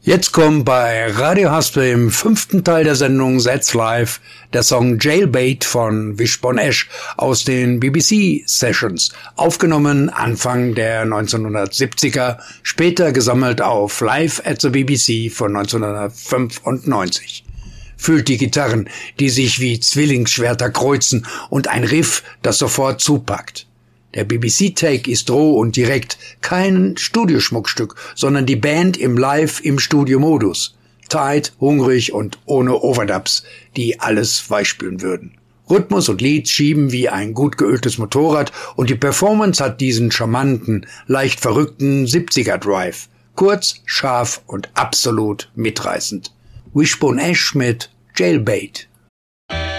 Jetzt kommt bei Radio Haspel im 5. Teil der Sendung That's Live der Song Jailbait von Wishbone Ash aus den BBC Sessions, aufgenommen Anfang der 1970er, später gesammelt auf Live at the BBC von 1995. Fühlt die Gitarren, die sich wie Zwillingsschwerter kreuzen, und ein Riff, das sofort zupackt. Der BBC-Take ist roh und direkt, kein Studioschmuckstück, sondern die Band im Live-im-Studio-Modus. Tight, hungrig und ohne Overdubs, die alles weichspülen würden. Rhythmus und Lied schieben wie ein gut geöltes Motorrad und die Performance hat diesen charmanten, leicht verrückten 70er-Drive. Kurz, scharf und absolut mitreißend. Wishbone Ash mit Jailbait.